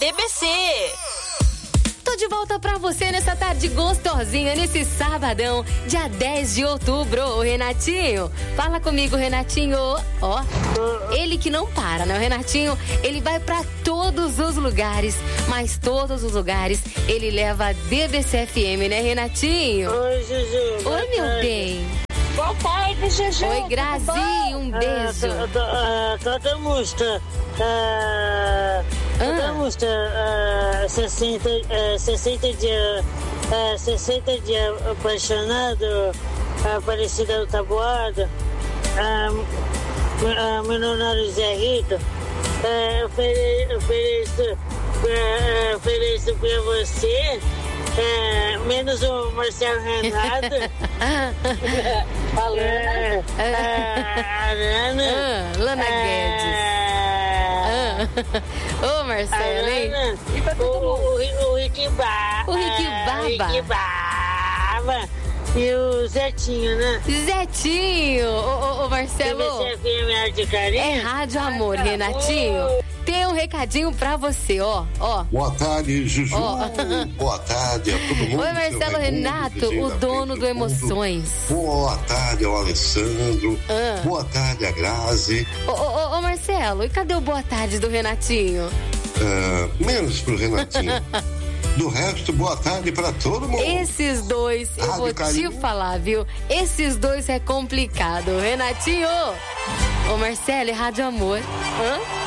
DBC. Tô de volta pra você nessa tarde gostosinha, nesse sabadão, dia 10 de outubro. Ô, Renatinho, fala comigo, Renatinho. Ó, ele que não para, né? O Renatinho, ele vai pra todos os lugares, mas todos os lugares ele leva a DBC FM, né, Renatinho? Oi, Juju. Oi, meu bem. Boa tarde, Juju. Oi, Grazi, um beijo. Toda música. Toda música. 60 dias apaixonado, Aparecida do Taboada, Milionário Zé Rito. Ofereço pra você. Menos o Marcelo Renato. Lana Guedes. Ô, Marcelo, hein? O Rick Baba. O Rick Baba. E o Zetinho, né? Zetinho. Ô, Marcelo. É Rádio Amor, Renatinho. Tem um recadinho pra você, ó. Boa tarde, Juju. Boa tarde a todo mundo. Oi, Marcelo Renato, o dono do Emoções. Boa tarde ao Alessandro. Boa tarde a Grazi. Ô, Marcelo, e cadê o boa tarde do Renatinho? Menos pro Renatinho. Do resto, boa tarde pra todo mundo. Esses dois, eu vou te falar, viu? Esses dois é complicado. Renatinho! Ô, Marcelo, é Rádio Amor.